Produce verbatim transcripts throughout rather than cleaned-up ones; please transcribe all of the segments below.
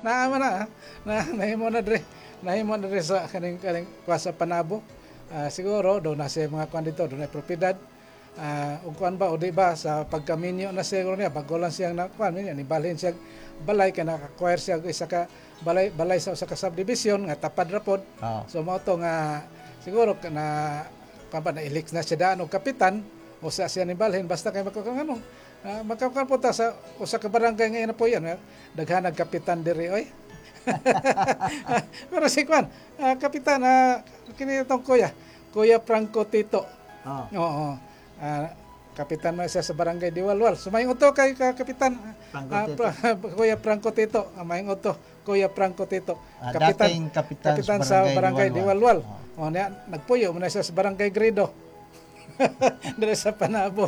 Naama na, ah. na nahimo na dire. Nahimo na dire sa kaning kaning kuha sa Panabo. Ah, siguro do na siya mga kuan dito, do na propiedad. Ah, ug kuan ba o di ba sa pagkaminyo na siguro niya bago lang siya na kuan niya ni balhin siya balay kay naka-acquire siya og isa ka balay balay sa usa ka subdivision nga tapad ra pod. Oh. So mao to nga siguro na kuan ba na elect na siya daan og kapitan o sa siya ni balhin basta kay makakang ano. Uh, Magkakuan po ta sa usa ka barangay ngayon na po yan. Daghan nag kapitan diri oy. Pero si kuan, ah, kapitan uh, kini tong kuya, Kuya Franco Tito. Oh. Oo. Ah, kapitan man siya sa barangay Diwalwal. Sumayong uto kay ka, kapitan. Franco Ah, Tito. pra- Kuya Franco Tito. Ah, mayong uto, Kuya Franco Tito. Ah, dating kapitan sa kapitan sa barangay barangay Diwalwal. Diwalwal. Oh, niya nagpuyo man siya sa barangay Gredo. Dere sa Panabo.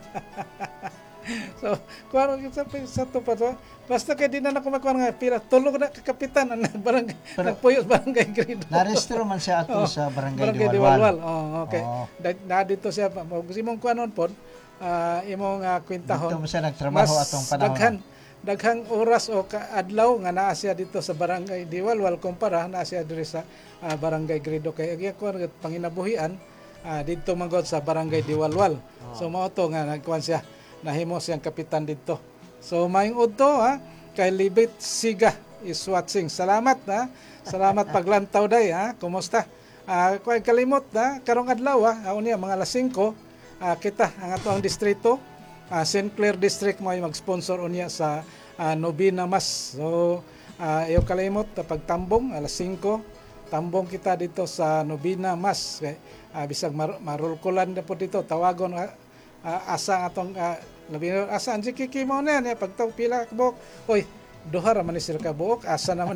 So, kuwaro sa sa to pa to. Basta kay di na nako makuha nga pila tulog na ka kapitan ang barangay nagpuyo sa barangay Gredo. Na-restro man siya ato Oh, sa barangay, Barangay Diwalwal. Diwalwal. Oh, okay. Oh. Da- Na dito siya gusto mong kuanon pod ah, imong uh, kwintahon. Dito mo siya nagtrabaho atong panahon. Daghan daghang oras o kaadlaw nga naa siya dito sa barangay Diwalwal kumpara naa siya diri sa ah, barangay Gredo kay agi ko panginabuhian ah, dito manggod sa barangay Diwalwal. Oh. So mao to nga nagkuan siya nahimo siyang kapitan dito. So maayong udto ha kay Libit Siga is watching. Salamat ha. Salamat paglantaw day ha. Kumusta? Ah, kuy kalimot ha karong adlaw ha aw niya mga alas singko ah, kita ang atong distrito ah, Saint Clair District mo ay mag-sponsor unya sa ah, Novena Mass. So ah, iyo kalimot ah, pagtambong alas singko tambong kita dito sa Novena Mass. Kay ah, bisag mar- marulkulan na po dito tawagon ah, ah, asa atong uh, labi asa anji kiki mo na yan pagtaw pila ka buok oy duha ra man ni sir ka buok asa naman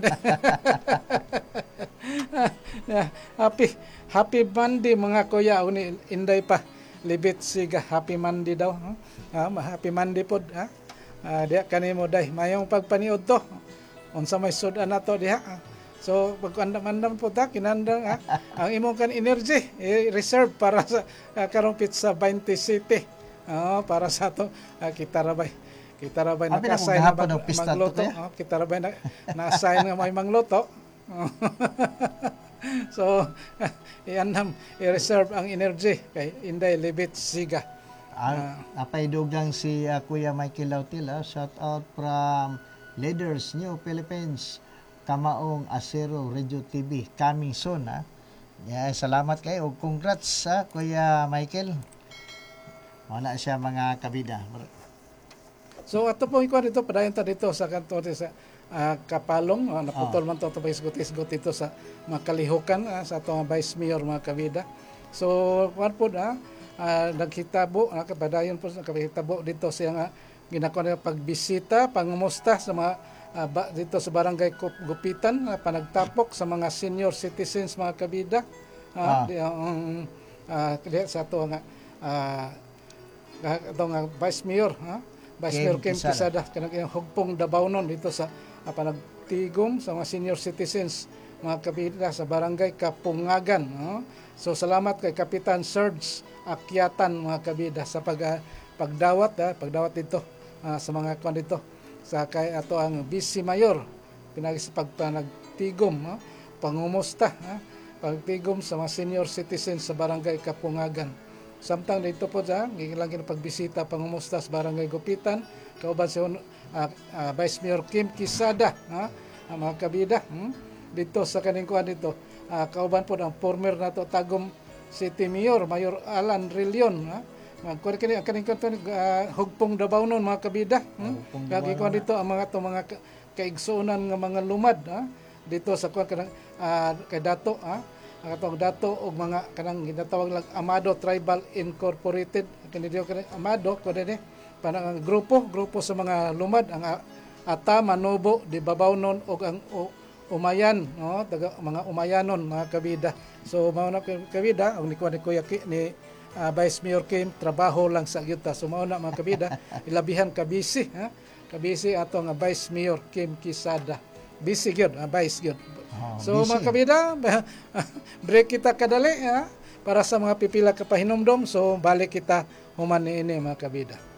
happy happy Monday mga kuya uni inday pa Libit Siga happy Monday daw huh? Ah, happy Monday pod ha ah, diha kanimo day mayong pagpaniud to unsa may sudan nato diha ah. So pagkandam-andam po ta kinandang ha ang imong kan energy i-reserve para sa uh, karong pizza twenty City. Oh, para sa to uh, kita rabay. Kita rabay Abi na naka-assign kung na gahapon mag- og pista to, magluto. kaya? Oh, kita rabay na na-assign nga may mangluto. So ianam i-reserve ang energy kay Inday Libit Siga. Ah, apay dugang si ah, Kuya Michael Lautila. Shout out from Leaders New Philippines. Kamaong Asero Radio T V coming soon ha. Yeah, salamat kayo ug congrats sa Kuya Michael. Wala siya mga kabida. So ato po ikuan dito padayon ta dito sa kanto sa ah, Kapalong uh, naputol man to to isgot-isgot dito sa mga kalihukan ah, sa atong Vice Mayor mga kabida. So kuan po na ah, nagkitabo ah, kapadayon po nagkitabo dito siya nga ginakuha nga pagbisita, pangumusta sa mga ah, ba, dito sa barangay Kup- Gupitan ah, panagtapok sa mga senior citizens mga kabida. Ah. Ah, di, ang ah, di- sa ato nga ah, ito nga Vice Mayor ha Vice Kim Mayor Kim Quesada. Quesada kanang iyang hugpong Dabawnon dito sa uh, panagtigom sa mga senior citizens mga kabida sa barangay Kapungagan no? So salamat kay Kapitan Serge Akyatan mga kabida sa pag uh, pagdawat ha? pagdawat dito uh, sa mga kwan dito sa kay ato ang Vice Mayor pinagis pagpanagtigom no? Pangumusta ha? Pagtigom sa mga senior citizens sa barangay Kapungagan. Samtang dito po dyan, gilang pagbisita pangumusta sa barangay Gupitan, kauban si uh, uh, Vice Mayor Kim Quesada, ha? Ang mga kabida, hmm? dito sa kaningkuan dito, uh, kauban po ang former na to Tagum City Mayor, Mayor Alan Rillion, ha? Magkuha kini ang kaningkuan to, uh, hugpong Dabawnon mga kabida, hmm? Kagikuan dito ang mga to mga ka- kaigsunan nga mga lumad, ha? Dito sa kuan kanang uh, kay Dato, ha? Ang atong dato og mga kanang ginatawag lang Amado Tribal Incorporated kini diyo kanang Amado ko dinhi panang grupo grupo sa mga lumad ang A- Ata Manobo di Babawnon og ang o, Umayan no taga mga Umayanon mga kabida. So mao na kabida ang ni ni Kuya Ki, ni uh, Vice Mayor Kim trabaho lang sa yuta. So mao na mga kabida ilabihan ka busy ha kabisi ato nga Vice Mayor Kim Quesada. Busy gyud, ah, Vice gyud. Oh, So busy. mga kabida, break kita kadali ha, para sa mga pipila ka pahinomdom. So balik kita human niini mga kabida.